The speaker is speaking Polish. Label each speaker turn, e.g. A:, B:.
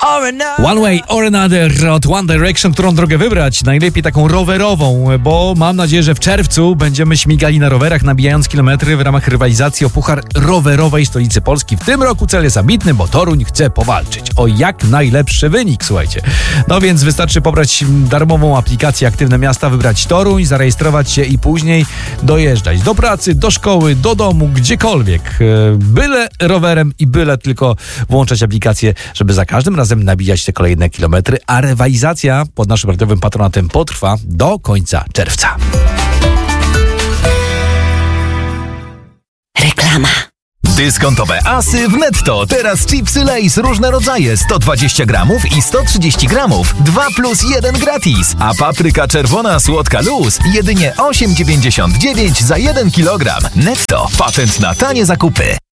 A: One Way or Another od One Direction, którą drogę wybrać? Najlepiej taką rowerową, bo mam nadzieję, że w czerwcu będziemy śmigali na rowerach, nabijając kilometry w ramach rywalizacji o puchar rowerowej stolicy Polski. W tym roku cel jest ambitny, bo Toruń chce powalczyć o jak najlepszy wynik, słuchajcie. No więc wystarczy pobrać darmową aplikację Aktywne Miasta, wybrać Toruń, zarejestrować się i później dojeżdżać do pracy, do szkoły, do domu, gdziekolwiek. Byle rowerem i byle tylko włączać aplikację, żeby za każdym razem nabijać te kolejne kilometry, a rywalizacja pod naszym radiowym patronatem potrwa do końca czerwca.
B: Reklama.
C: Dyskontowe asy w Netto. Teraz chipsy Lay's różne rodzaje, 120 gramów i 130 gramów. 2+1 gratis. A papryka czerwona słodka luz jedynie 8,99 za 1 kilogram. Netto. Patent na tanie zakupy.